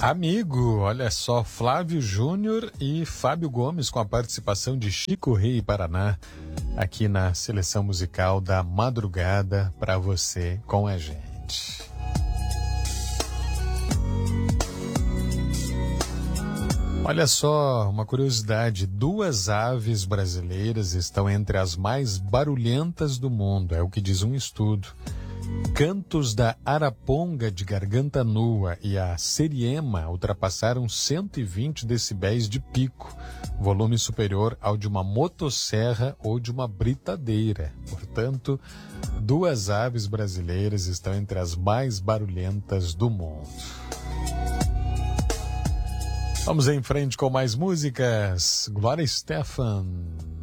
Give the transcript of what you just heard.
Amigo, olha só, Flávio Júnior e Fábio Gomes com a participação de Chico Rei Paraná aqui na seleção musical da madrugada para você com a gente. Olha só, uma curiosidade, 2 aves brasileiras estão entre as mais barulhentas do mundo, é o que diz um estudo. Cantos da araponga de garganta nua e a seriema ultrapassaram 120 decibéis de pico, volume superior ao de uma motosserra ou de uma britadeira. Portanto, 2 aves brasileiras estão entre as mais barulhentas do mundo. Vamos em frente com mais músicas. Glória Estefan.